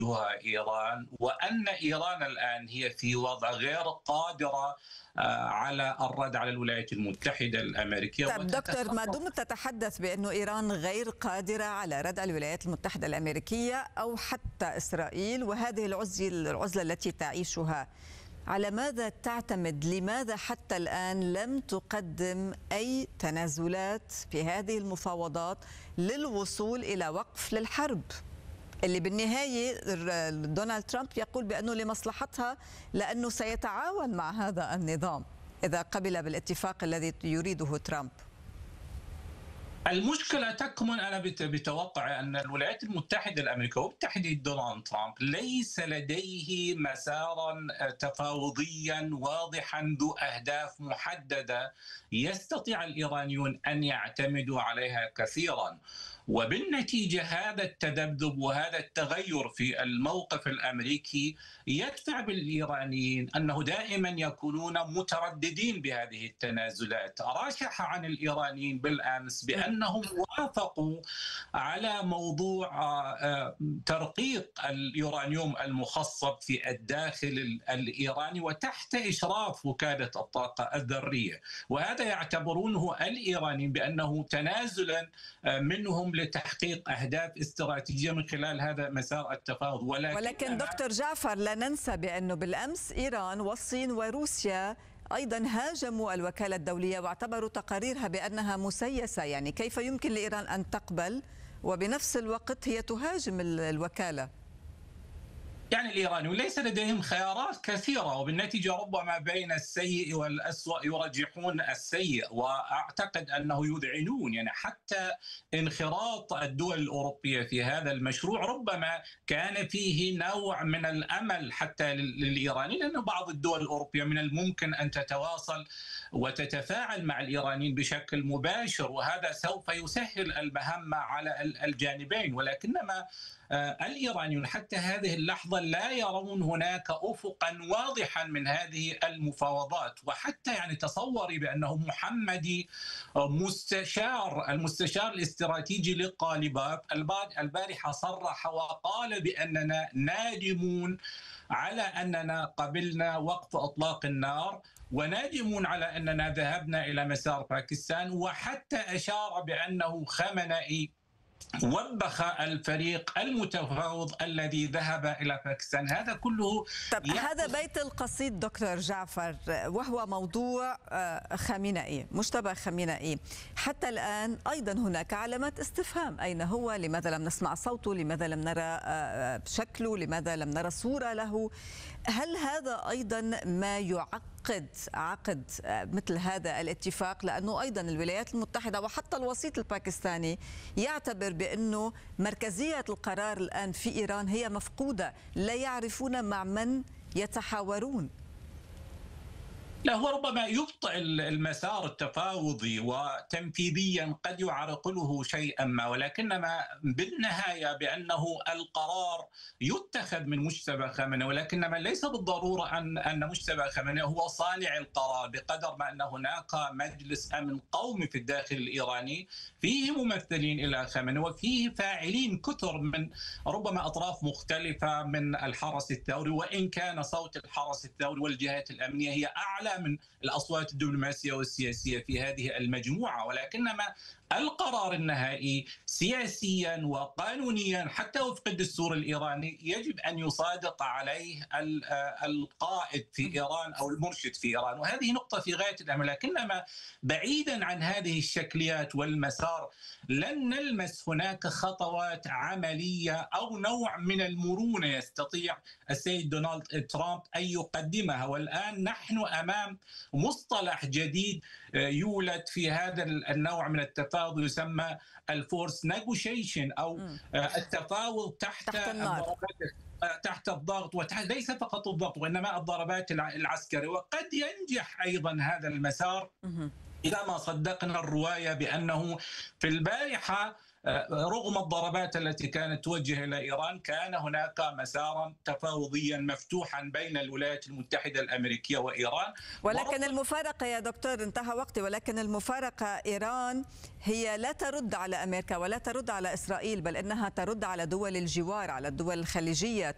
إيران، وأن إيران الآن هي في وضع غير قادرة على الرد على الولايات المتحدة الأمريكية. طيب دكتور، ما دمت تتحدث بأنه إيران غير قادرة على ردع الولايات المتحدة الأمريكية أو حتى إسرائيل، وهذه العزلة التي تعيشها، على ماذا تعتمد؟ لماذا حتى الآن لم تقدم أي تنازلات في هذه المفاوضات للوصول إلى وقف للحرب اللي بالنهاية دونالد ترامب يقول بأنه لمصلحتها، لأنه سيتعاون مع هذا النظام إذا قبل بالاتفاق الذي يريده ترامب؟ المشكلة تكمن، أنا بتوقع أن الولايات المتحدة الأمريكية وبالتحديد دونالد ترامب ليس لديه مسارا تفاوضيا واضحا ذو أهداف محددة يستطيع الإيرانيون أن يعتمدوا عليها كثيرا. وبالنتيجة هذا التذبذب وهذا التغير في الموقف الأمريكي يدفع بالإيرانيين أنه دائما يكونون مترددين بهذه التنازلات. راشح عن الإيرانيين بالأمس بأنهم وافقوا على موضوع ترقيق اليورانيوم المخصب في الداخل الإيراني وتحت إشراف وكالة الطاقة الذرية، وهذا يعتبرونه الإيرانيين بأنه تنازلا منهم لتحقيق أهداف استراتيجية من خلال هذا مسار التفاوض. ولكن دكتور جعفر، لا ننسى بأنه بالأمس إيران والصين وروسيا أيضا هاجموا الوكالة الدولية واعتبروا تقاريرها بأنها مسيسة. يعني كيف يمكن لإيران أن تقبل وبنفس الوقت هي تهاجم الوكالة؟ يعني الإيرانيون ليس لديهم خيارات كثيرة، وبالنتيجة ربما بين السيء والأسوأ يرجحون السيء، وأعتقد أنه يذعنون. يعني حتى انخراط الدول الأوروبية في هذا المشروع ربما كان فيه نوع من الأمل حتى للإيرانيين، لأن بعض الدول الأوروبية من الممكن أن تتواصل وتتفاعل مع الإيرانيين بشكل مباشر، وهذا سوف يسهل المهمة على الجانبين. ولكنما الإيرانيون حتى هذه اللحظة لا يرون هناك أفقا واضحا من هذه المفاوضات. وحتى يعني تصوري بأنه محمدي المستشار الاستراتيجي للطالبان البارحة صرح وقال بأننا نادمون على أننا قبلنا وقف إطلاق النار، ونادمون على أننا ذهبنا إلى مسار باكستان، وحتى أشار بأنه خامنئي وبخ الفريق المتفاوض الذي ذهب إلى باكستان. هذا كله هذا بيت القصيد دكتور جعفر، وهو موضوع خامنئي، مشتبه خامنئي. حتى الآن أيضا هناك علامات استفهام، أين هو؟ لماذا لم نسمع صوته؟ لماذا لم نرى شكله؟ لماذا لم نرى صورة له؟ هل هذا أيضا ما يعقد عقد مثل هذا الاتفاق؟ لأنه أيضا الولايات المتحدة وحتى الوسيط الباكستاني يعتبر بأنه مركزية القرار الآن في إيران هي مفقودة، لا يعرفون مع من يتحاورون. لا، هو ربما يبطئ المسار التفاوضي وتنفيذيا قد يعرقله شيئا ما، ولكنما بالنهاية بأنه القرار يتخذ من مجتبى خامنئي، ولكنما ليس بالضرورة أن مجتبى خامنئي هو صانع القرار، بقدر ما أن هناك مجلس أمن قومي في الداخل الإيراني فيه ممثلين إلى خامنئي، وفيه فاعلين كثر من ربما أطراف مختلفة من الحرس الثوري، وإن كان صوت الحرس الثوري والجهات الأمنية هي أعلى من الأصوات الدبلوماسية والسياسية في هذه المجموعة. ولكنما القرار النهائي سياسيا وقانونيا حتى وفق الدستور الإيراني يجب أن يصادق عليه القائد في إيران أو المرشد في إيران، وهذه نقطة في غاية الأهمية. لكنما بعيدا عن هذه الشكليات والمسار لن نلمس هناك خطوات عملية أو نوع من المرونة يستطيع السيد دونالد ترامب أن يقدمها. والآن نحن أمام مصطلح جديد يولد في هذا النوع من التفاوض يسمى الفورس نيغوشيشن أو التفاوض تحت النار، تحت الضغط، ليس فقط الضغط وإنما الضربات العسكرية. وقد ينجح أيضا هذا المسار إذا ما صدقنا الرواية بأنه في البارحة رغم الضربات التي كانت توجه إلى إيران كان هناك مسارا تفاوضيا مفتوحا بين الولايات المتحدة الأمريكية وإيران. ولكن المفارقة يا دكتور، انتهى وقتي، ولكن المفارقة إيران هي لا ترد على أمريكا ولا ترد على إسرائيل، بل إنها ترد على دول الجوار، على الدول الخليجية،